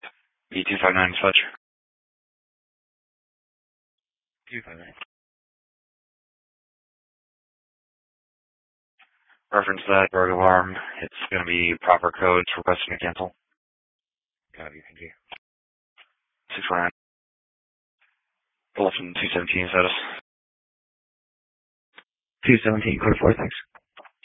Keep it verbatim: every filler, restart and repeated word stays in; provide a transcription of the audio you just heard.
B two five nine Fletcher. two five nine. Reference that road alarm. It's going to be proper codes requesting a cancel. Copy, thank you. six four nine. Bulletin two seventeen status. two seventeen, code four, thanks.